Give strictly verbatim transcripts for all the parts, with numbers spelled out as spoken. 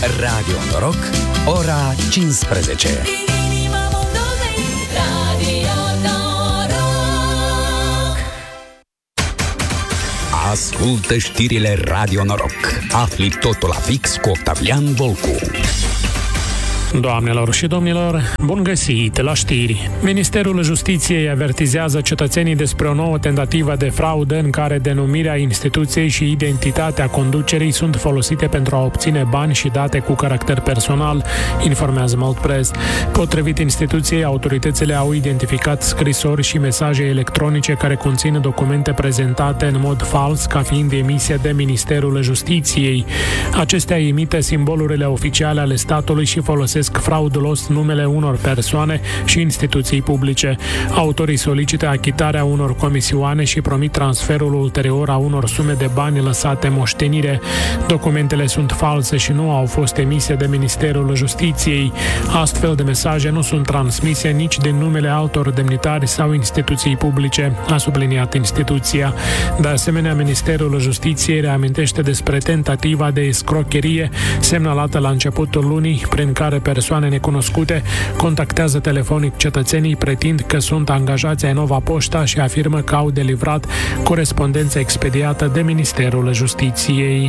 Radio Noroc, ora cincisprezece. Ascultă știrile Radio Noroc. Afli totul la fix cu Octavian Volcu. Doamnelor și domnilor, bun găsit la știri. Ministerul Justiției avertizează cetățenii despre o nouă tentativă de fraudă în care denumirea instituției și identitatea conducerii sunt folosite pentru a obține bani și date cu caracter personal, informează Maltpress. Potrivit instituției, autoritățile au identificat scrisori și mesaje electronice care conțin documente prezentate în mod fals ca fiind emise de Ministerul Justiției. Acestea imite simbolurile oficiale ale statului și folosesc fraudulos numele unor persoane și instituții publice. Autorii solicită achitarea unor comisioane și promit transferul ulterior a unor sume de bani lăsate moștenire. Documentele sunt false și nu au fost emise de Ministerul Justiției. Astfel de mesaje nu sunt transmise nici din numele altor demnitari sau instituții publice, a subliniat instituția. De asemenea, Ministerul Justiției reamintește despre tentativa de escrocherie semnalată la începutul lunii, prin care persoane necunoscute contactează telefonic cetățenii pretind că sunt angajați ai Nova Poșta și afirmă că au de livrat corespondență expediată de Ministerul Justiției.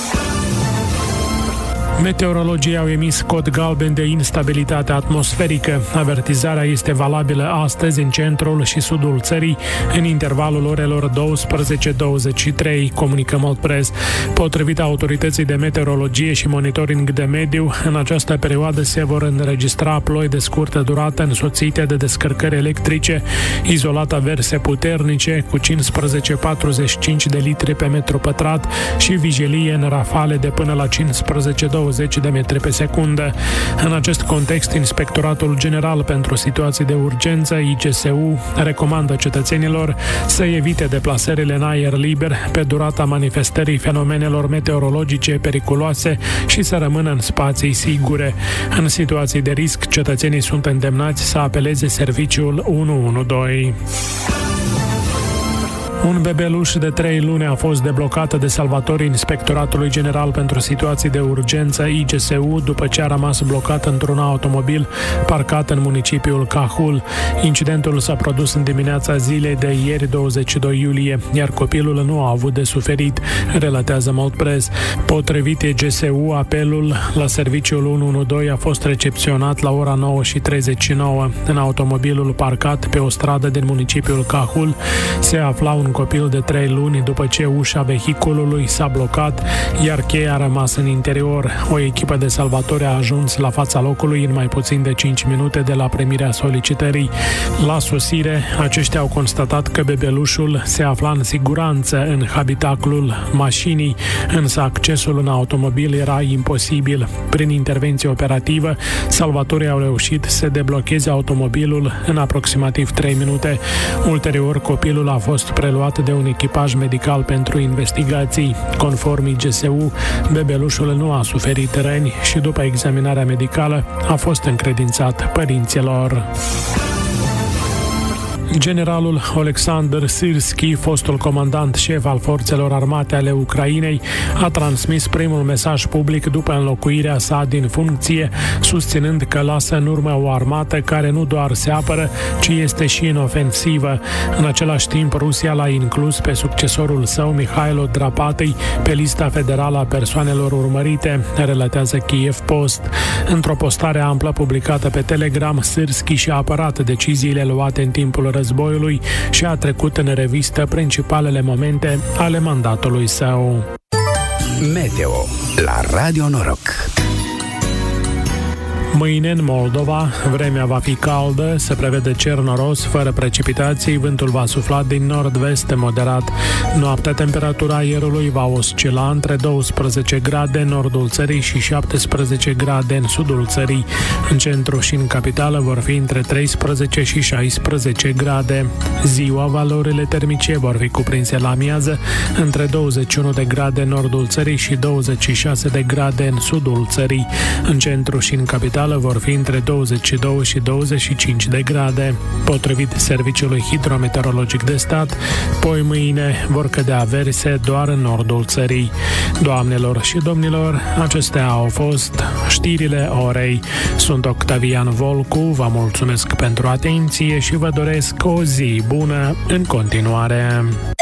Meteorologii au emis cod galben de instabilitate atmosferică. Avertizarea este valabilă astăzi în centrul și sudul țării, în intervalul orelor douăsprezece douăzeci și trei, comunică Maltpress. Potrivit autorității de meteorologie și monitoring de mediu, în această perioadă se vor înregistra ploi de scurtă durată însoțite de descărcări electrice, izolat averse puternice cu cincisprezece patruzeci și cinci de litri pe metru pătrat și vijelie în rafale de până la cincisprezece douăzeci de metri pe secundă. În acest context, Inspectoratul General pentru Situații de Urgență, I G S U, recomandă cetățenilor să evite deplasările în aer liber pe durata manifestării fenomenelor meteorologice periculoase și să rămână în spații sigure. În situații de risc, cetățenii sunt îndemnați să apeleze serviciul unu unu doi. Un bebeluș de trei luni a fost deblocat de salvatorii Inspectoratului General pentru Situații de Urgență, I G S U, după ce a rămas blocat într-un automobil parcat în municipiul Cahul. Incidentul s-a produs în dimineața zilei de ieri, douăzeci și doi iulie, iar copilul nu a avut de suferit, relatează Maltpress. Potrivit I G S U, apelul la serviciul unu unu doi a fost recepționat la ora nouă și treizeci și nouă. În automobilul parcat pe o stradă din municipiul Cahul se afla un copil de trei luni după ce ușa vehiculului s-a blocat, iar cheia a rămas în interior. O echipă de salvatori a ajuns la fața locului în mai puțin de cinci minute de la primirea solicitării. La sosire, aceștia au constatat că bebelușul se afla în siguranță în habitaclul mașinii, însă accesul în automobil era imposibil. Prin intervenție operativă, salvatorii au reușit să deblocheze automobilul în aproximativ trei minute. Ulterior, copilul a fost preluat de un echipaj medical pentru investigații. Conform I G S U, bebelușul nu a suferit răni și după examinarea medicală a fost încredințat părinților. Generalul Oleksandr Syrski, fostul comandant șef al forțelor armate ale Ucrainei, a transmis primul mesaj public după înlocuirea sa din funcție, susținând că lasă în urmă o armată care nu doar se apără, ci este și în ofensivă. În același timp, Rusia l-a inclus pe succesorul său, Mihailo Drapatyi, pe lista federală a persoanelor urmărite, relatează Kiev Post. Într-o postare amplă publicată pe Telegram, Syrski și-a apărat deciziile luate în timpul războiului și a trecut în revistă principalele momente ale mandatului său. Meteo la Radio Noroc. Mâine în Moldova, vremea va fi caldă, se prevede cer noros, fără precipitații, vântul va sufla din nord-vest moderat. Noaptea, temperatura aerului va oscila între douăsprezece grade în nordul țării și șaptesprezece grade în sudul țării. În centru și în capitală vor fi între treisprezece și șaisprezece grade. Ziua, valorile termice vor fi cuprinse la amiază între douăzeci și unu de grade în nordul țării și douăzeci și șase de grade în sudul țării. În centru și în capitală capitală vor fi între douăzeci și doi și douăzeci și cinci de grade. Potrivit Serviciului Hidrometeorologic de Stat, poi mâine vor cădea averse doar în nordul țării. Doamnelor și domnilor, acestea au fost știrile orei. Sunt Octavian Volcu, vă mulțumesc pentru atenție și vă doresc o zi bună în continuare.